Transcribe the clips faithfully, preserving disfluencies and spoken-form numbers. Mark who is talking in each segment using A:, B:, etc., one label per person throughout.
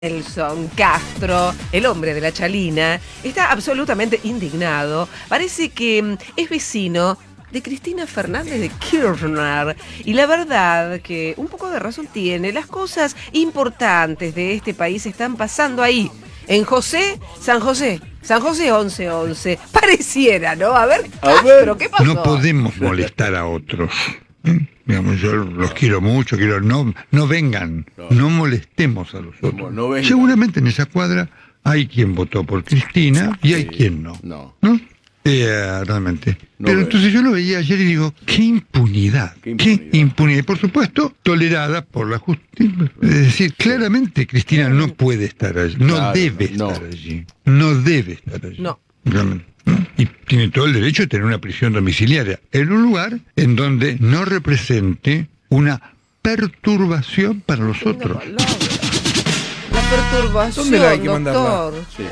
A: Nelson Castro, el hombre de la chalina, está absolutamente indignado. Parece que es vecino de Cristina Fernández de Kirchner. Y la verdad que un poco de razón tiene. Las cosas importantes de este país están pasando ahí. En José, San José, San José once once. Pareciera, ¿no? A ver, Castro, ¿qué pasó?
B: No podemos molestar a otros. ¿Eh? Digamos, yo los quiero mucho, quiero no, no vengan, no, no molestemos a los otros. No Seguramente en esa cuadra hay quien votó por Cristina y hay sí, quien no. No. ¿No? Eh, realmente. No Pero ve. Entonces yo lo veía ayer y digo, qué impunidad, qué impunidad. Qué impunidad. Y por supuesto, tolerada por la justicia. Es decir, claramente Cristina no puede estar allí, no claro, debe no. estar allí. No debe estar allí. No. Realmente. ¿No? Y tiene todo el derecho de tener una prisión domiciliaria en un lugar en donde no represente una perturbación para los otros.
A: La perturbación, ¿dónde la hay que doctor? Sí.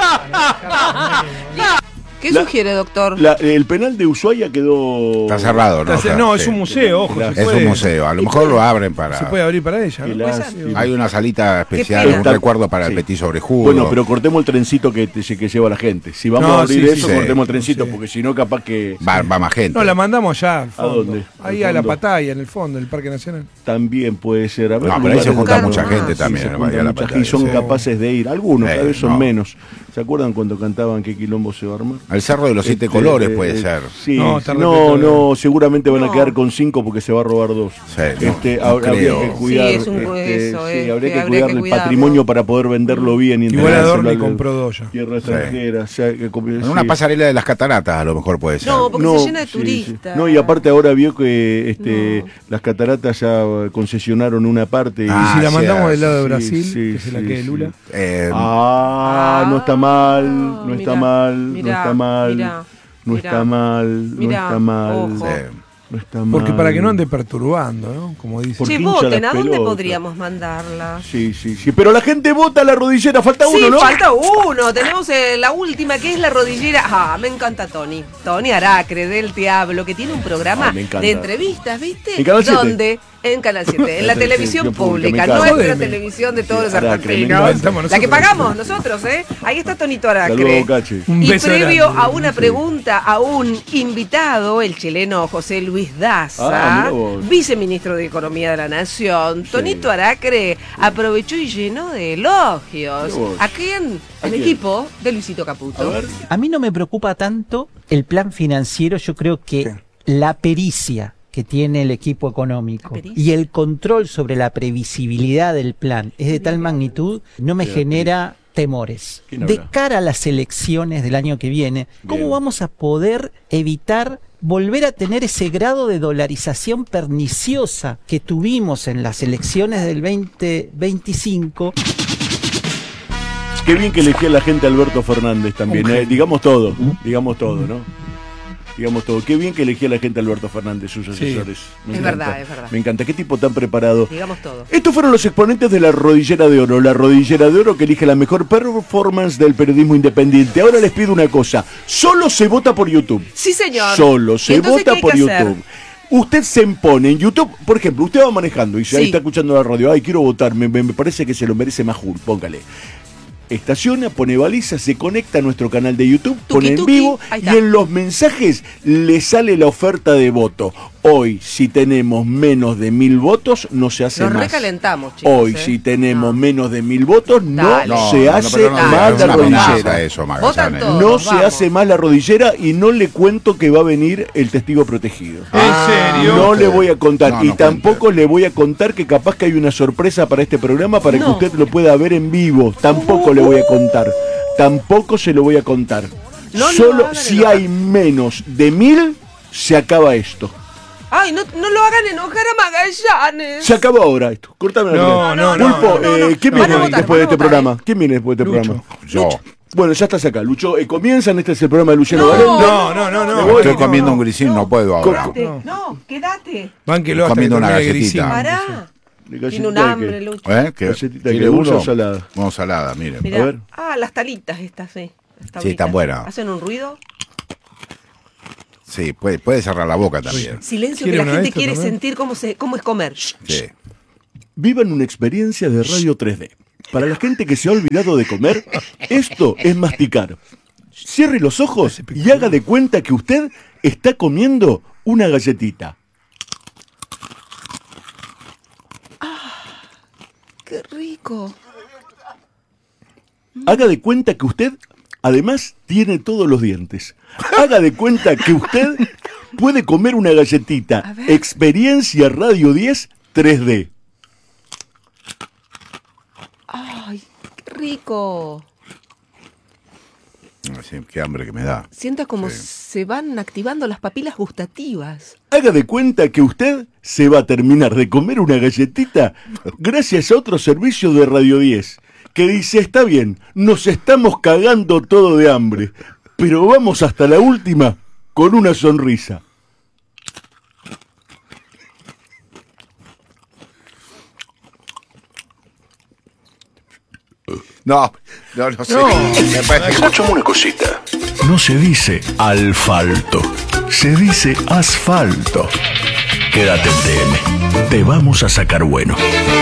A: ¿Qué la, sugiere, doctor?
C: La, el penal de Ushuaia quedó...
D: Está cerrado, ¿no?
E: Está, no, es un museo, ojo.
D: Es puede, un museo, a lo mejor lo abren para...
E: Se puede abrir para ella, ¿no?
D: Hay una salita especial, un recuerdo para sí. el Petit Sobrejugo.
C: Bueno, pero cortemos el trencito que, te, que lleva la gente. Si vamos no, a abrir sí, eso, sí, cortemos sí, el trencito, sí. porque si no, capaz que...
D: Va, va más gente.
E: No, la mandamos allá, al fondo.
C: ¿A dónde?
E: Ahí a la Pataya, en el fondo, en el Parque Nacional.
C: También puede ser. A ver,
D: no, pero ahí se junta mucha gente también.
C: Y son capaces de ir. Algunos, cada vez son menos. ¿Se acuerdan cuando cantaban qué quilombo se va a armar?
D: Al Cerro de los Siete este, Colores puede eh, ser.
C: Sí, no, no, no, seguramente van a quedar con cinco porque se va a robar dos.
D: Sí,
C: este,
D: no,
C: habría
D: creo.
C: que cuidar,
A: sí, es un,
C: este,
A: eso,
C: sí,
A: es,
C: habría que,
A: que
C: cuidar el patrimonio para poder venderlo bien. Y
E: igual Adorni compró dos ya.
C: Tierra extranjera. Sí. O sea, que,
D: en sí. una pasarela de las cataratas a lo mejor puede ser.
A: No, porque
C: no,
A: se llena de
C: sí,
A: turistas.
C: Sí. No, y aparte ahora vio que este, no. las cataratas ya concesionaron una parte. Y
E: ah, si la mandamos sí, del lado de Brasil,
C: sí, sí,
E: que se la
C: sí,
E: quede Lula.
C: Sí. Eh, ah, no está mal, no está mal. Mal, mirá, no está mal, mirá, no mirá, está mal, mirá, no está mal, sí. no está mal.
E: Porque para que no ande perturbando, ¿no? Como dice.
A: Sí, voten, ¿a dónde podríamos mandarla?
C: Sí, sí, sí, pero la gente vota la rodillera, falta
A: sí,
C: uno, ¿no?
A: falta uno, tenemos eh, la última que es la rodillera. Ah, me encanta Tony, Tony Aracre del Te Hablo, que tiene un programa ah, de entrevistas, ¿viste?
C: ¿En Canal siete?
A: ¿Dónde? En Canal siete, en la televisión pública, nuestra televisión de todos los argentinos, la que pagamos nosotros, ¿eh? Ahí está Tonito Aracre. Y previo a una pregunta a un invitado, el chileno José Luis Daza, ah, viceministro de Economía de la Nación, sí. Tonito Aracre aprovechó y llenó de elogios. ¿A quién? Al equipo de Luisito Caputo.
F: A, a mí no me preocupa tanto el plan financiero, yo creo que ¿qué? La pericia que tiene el equipo económico y el control sobre la previsibilidad del plan es de tal magnitud, no me genera temores. De cara a las elecciones del año que viene, ¿cómo Bien. vamos a poder evitar volver a tener ese grado de dolarización perniciosa que tuvimos en las elecciones del veinte veinticinco?
C: Qué bien que elegía la gente a Alberto Fernández también, okay. eh, digamos todo, digamos todo, ¿no? Digamos todo. Qué bien que elegía la gente a Alberto Fernández, sus asesores.
A: Sí. Me es encanta. verdad, es verdad.
C: Me encanta. Qué tipo tan preparado.
A: Digamos todo.
C: Estos fueron los exponentes de la Rodillera de Oro. La Rodillera de Oro que elige la mejor performance del periodismo independiente. Ahora les pido una cosa. Solo se vota por YouTube.
A: Sí, señor.
C: Solo se vota por YouTube. Hacer? Usted se impone en YouTube, por ejemplo, usted va manejando y si sí. ahí está escuchando la radio, ay, quiero votar, me, me parece que se lo merece Majul, póngale. Estaciona, pone baliza, se conecta a nuestro canal de YouTube, tuki, pone en tuki, vivo y en los mensajes le sale la oferta de voto. Hoy, si tenemos menos de mil votos, no se hace
A: Nos
C: más.
A: Nos recalentamos, chicos.
C: Hoy,
A: ¿eh?
C: si tenemos
A: no.
C: menos de mil votos, no,
D: no
C: se
D: no,
C: hace
D: no, no,
C: más
D: no,
C: la rodillera.
D: Eso,
C: todos, no se vamos. hace más la rodillera y no le cuento que va a venir el testigo protegido.
E: ¿En serio?
C: No le voy a contar.
D: No,
C: y
D: no
C: tampoco
D: cuente.
C: le voy a contar que capaz que hay una sorpresa para este programa para no. que usted lo pueda ver en vivo. Tampoco uh, le voy a contar. Tampoco se lo voy a contar. No, Solo no si hay menos de mil, se acaba esto.
A: Ay, no, no lo hagan enojar a Magallanes.
C: Se acabó ahora esto. Córtame la
E: No, no, no.
C: Pulpo,
E: no, no,
C: eh, ¿quién
E: no,
C: viene
E: no,
C: después
A: votar,
C: de este
A: votar,
C: programa?
A: eh.
C: ¿Quién viene después de este
E: Lucho.
C: programa?
D: Yo.
C: Lucho. Bueno, ya estás acá, Lucho. Eh, comienzan, este es el programa de Luciano
A: no,
C: Varela.
E: No, no, no, no.
D: Estoy
E: no,
D: comiendo
E: no,
D: un grisín, no, no puedo ahora.
A: Quédate, no, quédate.
E: Bánquelo hasta
D: comiendo
E: que
D: una
E: termine
D: galletita.
A: Pará. Tiene un hambre, Lucho.
D: ¿Eh? ¿Qué?
C: ¿Quiere dulce o salada?
D: Vamos salada, miren.
A: Mirá.
C: A ver.
A: Ah, las talitas estas, sí.
D: Sí, están buenas.
A: ¿Hacen un ruido?
D: Sí, puede, puede cerrar la boca también.
A: Silencio, que la gente quiere también? sentir cómo, se, cómo es comer.
D: Sí.
C: Vivan una experiencia de radio tres D. para la gente que se ha olvidado de comer, esto es masticar. Cierre los ojos y haga de cuenta que usted está comiendo una galletita.
A: ¡Ah! ¡Qué rico!
C: Haga de cuenta que usted, además, tiene todos los dientes. Haga de cuenta que usted puede comer una galletita. Experiencia Radio diez tres D.
A: ¡Ay, qué rico!
D: Sí, qué hambre que me da.
A: Siento como
D: sí.
A: se van activando las papilas gustativas.
C: Haga de cuenta que usted se va a terminar de comer una galletita gracias a otro servicio de Radio diez, que dice, está bien, nos estamos cagando todo de hambre, pero vamos hasta la última con una sonrisa.
D: No, no, no sé.
G: No. Escuchame una cosita. No se dice alfalto, se dice asfalto. Quédate en T M. Te vamos a sacar bueno.